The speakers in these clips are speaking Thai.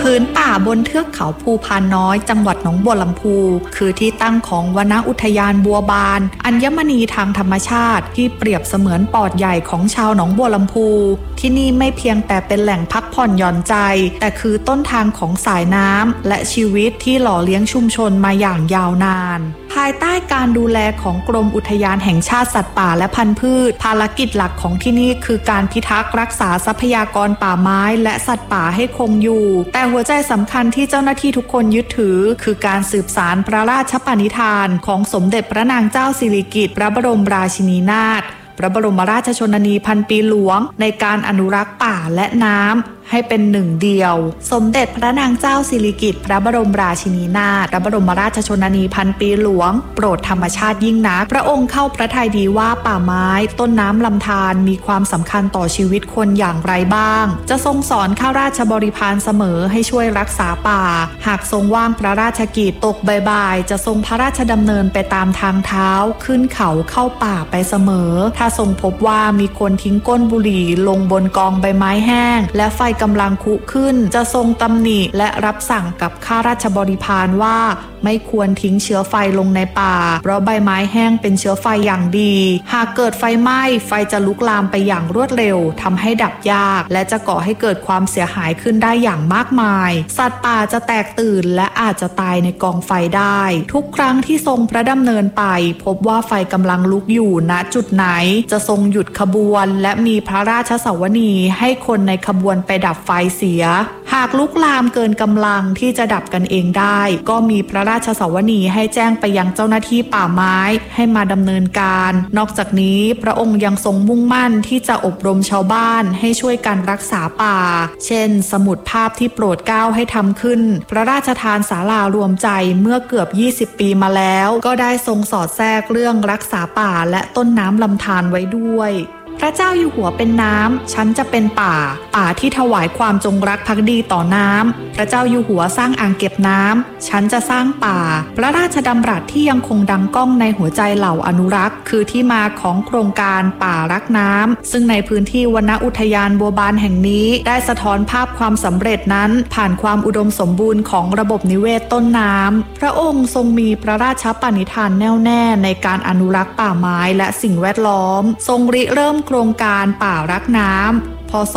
พื้นป่าบนเทือกเขาภูพานน้อยจังหวัดหนองบัวลำพูคือที่ตั้งของวนอุทยานบัวบานอัญมณีทางธรรมชาติที่เปรียบเสมือนปอดใหญ่ของชาวหนองบัวลำพูที่นี่ไม่เพียงแต่เป็นแหล่งพักผ่อนหย่อนใจแต่คือต้นทางของสายน้ำและชีวิตที่หล่อเลี้ยงชุมชนมาอย่างยาวนานภายใต้การดูแลของกรมอุทยานแห่งชาติสัตว์ป่าและพันธุ์พืชภารกิจหลักของที่นี่คือการพิทักษ์รักษาทรัพยากรป่าไม้และสัตว์ป่าให้คงอยู่แต่หัวใจสำคัญที่เจ้าหน้าที่ทุกคนยึดถือคือการสืบสานพระราชปณิธานของสมเด็จพระนางเจ้าสิริกิติ์พระบรมราชินีนาถพระบรมราชชนนีพันปีหลวงในการอนุรักษ์ป่าและน้ำให้เป็นหนึ่งเดียวสมเด็จพระนางเจ้าสิริกิติ์พระบรมราชินีนาถพระบรมราชชนนีพันปีหลวงโปรดธรรมชาติยิ่งนักพระองค์เข้าพระทัยดีว่าป่าไม้ต้นน้ำลำธารมีความสำคัญต่อชีวิตคนอย่างไรบ้างจะทรงสอนข้าราชบริพารเสมอให้ช่วยรักษาป่าหากทรงว่างพระราชกิจตกบ่ายๆจะทรงพระราชดำเนินไปตามทางเท้าขึ้นเขาเข้าป่าไปเสมอถ้าทรงพบว่ามีคนทิ้งก้นบุหรี่ลงบนกองใบไม้แห้งและไฟกำลังคุขึ้นจะทรงตำหนิและรับสั่งกับข้าราชบริพารว่าไม่ควรทิ้งเชื้อไฟลงในป่าเพราะใบไม้แห้งเป็นเชื้อไฟอย่างดีหากเกิดไฟไหม้ไฟจะลุกลามไปอย่างรวดเร็วทำให้ดับยากและจะก่อให้เกิดความเสียหายขึ้นได้อย่างมากมายสัตว์ป่าจะแตกตื่นและอาจจะตายในกองไฟได้ทุกครั้งที่ทรงพระดำเนินไปพบว่าไฟกำลังลุกอยู่ณจุดไหนจะทรงหยุดขบวนและมีพระราชสวนีให้คนในขบวนไปดับไฟเสียหากลุกลามเกินกำลังที่จะดับกันเองได้ก็มีพระราชสวนีให้แจ้งไปยังเจ้าหน้าที่ป่าไม้ให้มาดำเนินการนอกจากนี้พระองค์ยังทรงมุ่งมั่นที่จะอบรมชาวบ้านให้ช่วยกันรักษาป่าเช่นสมุดภาพที่โปรดเกล้าให้ทำขึ้นพระราชทานศาลารวมใจเมื่อเกือบ20 ปีมาแล้วก็ได้ทรงสอดแทรกเรื่องรักษาป่าและต้นน้ำลำธารไว้ด้วยพระเจ้าอยู่หัวเป็นน้ำฉันจะเป็นป่าที่ถวายความจงรักภักดีต่อน้ำพระเจ้าอยู่หัวสร้างอ่างเก็บน้ำฉันจะสร้างป่าพระราชดำรัสที่ยังคงดังก้องในหัวใจเหล่าอนุรักษ์คือที่มาของโครงการป่ารักน้ำซึ่งในพื้นที่วนอุทยานบัวบานแห่งนี้ได้สะท้อนภาพความสำเร็จนั้นผ่านความอุดมสมบูรณ์ของระบบนิเวศต้นน้ำพระองค์ทรงมีพระราชปณิธานแน่วแน่ในการอนุรักษ์ป่าไม้และสิ่งแวดล้อมทรงริเริ่มโครงการป่ารักน้ำพ.ศ.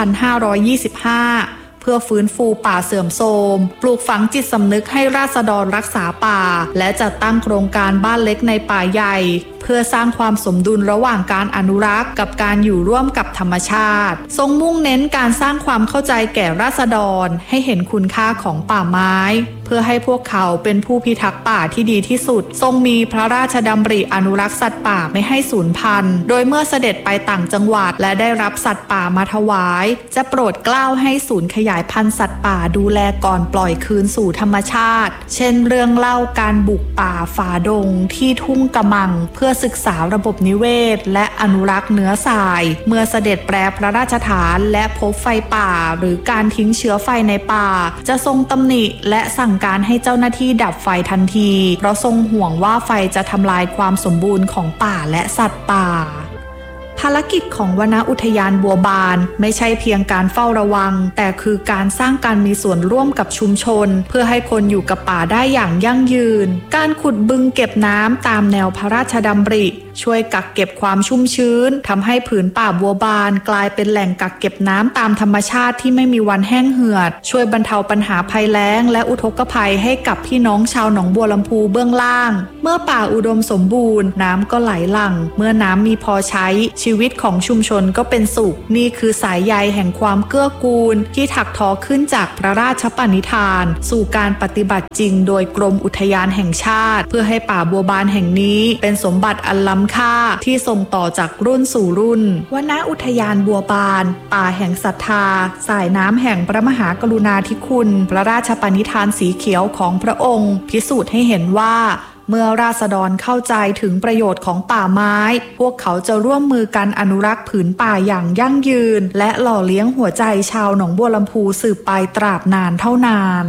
2525 เพื่อฟื้นฟูป่าเสื่อมโทรมปลูกฝังจิตสำนึกให้ราษฎรรักษาป่าและจัดตั้งโครงการบ้านเล็กในป่าใหญ่เพื่อสร้างความสมดุลระหว่างการอนุรักษ์กับการอยู่ร่วมกับธรรมชาติทรงมุ่งเน้นการสร้างความเข้าใจแก่ราษฎรให้เห็นคุณค่าของป่าไม้เพื่อให้พวกเขาเป็นผู้พิทักษ์ป่าที่ดีที่สุดทรงมีพระราชดำริอนุรักษ์สัตว์ป่าไม่ให้สูญพันธุ์โดยเมื่อเสด็จไปต่างจังหวัดและได้รับสัตว์ป่ามาถวายจะโปรดเกล้าให้ศูนย์ขยายพันธุ์สัตว์ป่าดูแลก่อนปล่อยคืนสู่ธรรมชาติเช่นเรื่องเล่าการบุกป่าฝ่าดงที่ทุ่งกะมังเพื่อศึกษาระบบนิเวศและอนุรักษ์เนื้อทรายเมื่อเสด็จแปรพระราชฐานและพบไฟป่าหรือการทิ้งเชื้อไฟในป่าจะทรงตำหนิและสั่งการให้เจ้าหน้าที่ดับไฟทันทีเพราะทรงห่วงว่าไฟจะทำลายความสมบูรณ์ของป่าและสัตว์ป่าภารกิจของวนอุทยานบัวบานไม่ใช่เพียงการเฝ้าระวังแต่คือการสร้างการมีส่วนร่วมกับชุมชนเพื่อให้คนอยู่กับป่าได้อย่างยั่งยืนการขุดบึงเก็บน้ำตามแนวพระราชดำริช่วยกักเก็บความชุ่มชื้นทำให้ผืนป่าบัวบานกลายเป็นแหล่งกักเก็บน้ำตามธรรมชาติที่ไม่มีวันแห้งเหือดช่วยบรรเทาปัญหาภัยแล้งและอุทกภัยให้กับพี่น้องชาวหนองบัวลำพูเบื้องล่างเมื่อป่าอุดมสมบูรณ์น้ำก็ไหลหลั่งเมื่อน้ำมีพอใช้ชีวิตของชุมชนก็เป็นสุขนี่คือสายใยแห่งความเกื้อกูลที่ถักทอขึ้นจากพระราชปณิธานสู่การปฏิบัติจริงโดยกรมอุทยานแห่งชาติเพื่อให้ป่าบัวบานแห่งนี้เป็นสมบัติอันล้ำค่าที่ส่งต่อจากรุ่นสู่รุ่นวนอุทยานบัวบานป่าแห่งศรัทธาสายน้ำแห่งพระมหากรุณาธิคุณพระราชปณิธานสีเขียวของพระองค์พิสูจน์ให้เห็นว่าเมื่อราษฎรเข้าใจถึงประโยชน์ของป่าไม้พวกเขาจะร่วมมือกันอนุรักษ์ผืนป่าอย่างยั่งยืนและหล่อเลี้ยงหัวใจชาวหนองบัวลำพูสืบไปตราบนานเท่านาน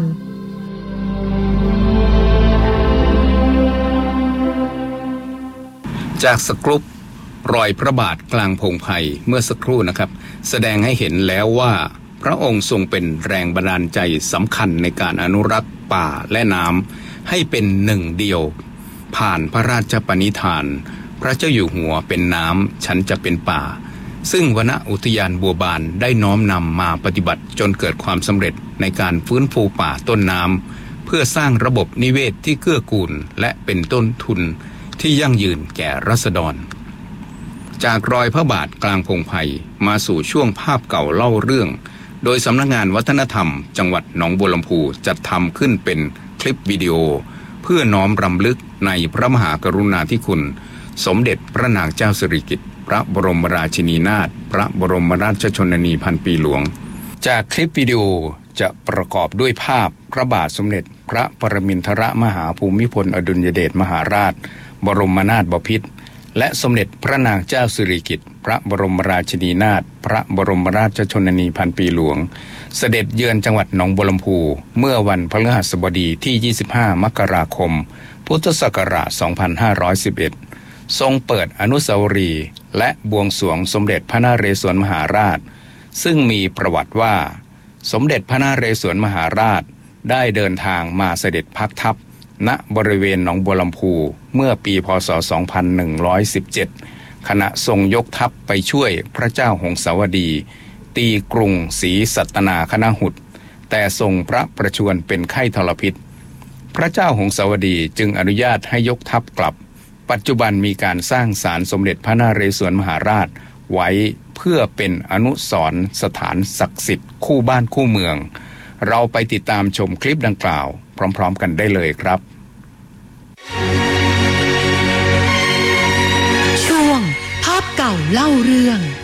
จากสกรุปรอยพระบาทกลางพงไพรเมื่อสักครู่นะครับแสดงให้เห็นแล้วว่าพระองค์ทรงเป็นแรงบันดาลใจสำคัญในการอนุรักษ์ป่าและน้ำให้เป็นหนึ่งเดียวผ่านพระราชปณิธานพระเจ้าอยู่หัวเป็นน้ำฉันจะเป็นป่าซึ่งวนอุทยานบัวบานได้น้อมนำมาปฏิบัติจนเกิดความสำเร็จในการฟื้นฟูป่าต้นน้ำเพื่อสร้างระบบนิเวศที่เกื้อกูลและเป็นต้นทุนที่ยั่งยืนแก่ราษฎรจากรอยพระบาทกลางพงไพรมาสู่ช่วงภาพเก่าเล่าเรื่องโดยสำนักงานวัฒนธรรมจังหวัดหนองบัวลำพูจัดทำขึ้นเป็นคลิปวิดีโอเพื่อน้อมรำลึกในพระมหากรุณาธิคุณสมเด็จพระนางเจ้าสิริกิติ์พระบรมราชินีนาถพระบรมราชชนนีพันปีหลวงจากคลิปวิดีโอจะประกอบด้วยภาพพระบาทสมเด็จพระปรมินทรมหาภูมิพลอดุลยเดชมหาราชบรมนาถบพิตรและสมเด็จพระนางเจ้าสิริกิติ์พระบรมราชินีนาถพระบรมราชชนนีพันปีหลวงเสด็จเยือนจังหวัดหนองบัวลำพูเมื่อวันพฤหัสบดีที่25มกราคมพุทธศักราช2511ทรงเปิดอนุสาวรีย์และบวงสรวงสมเด็จพระนเรศวรมหาราชซึ่งมีประวัติว่าสมเด็จพระนเรศวรมหาราชได้เดินทางมาเสด็จพักทัพณบริเวณหนองบัวลำพูเมื่อปีพ.ศ. 2117ขณะทรงยกทัพไปช่วยพระเจ้าหงสาวดีตีกรุงศรีสัตนาคณหุฏแต่ทรงพระประชวรเป็นไข้ทรพิษพระเจ้าหงสาวดีจึงอนุญาตให้ยกทัพกลับปัจจุบันมีการสร้างศาลสมเด็จพระนเรศวรมหาราชไว้เพื่อเป็นอนุสรณ์สถานศักดิ์สิทธิ์คู่บ้านคู่เมืองเราไปติดตามชมคลิปดังกล่าวพร้อมๆกันได้เลยครับช่วงภาพเก่าเล่าเรื่อง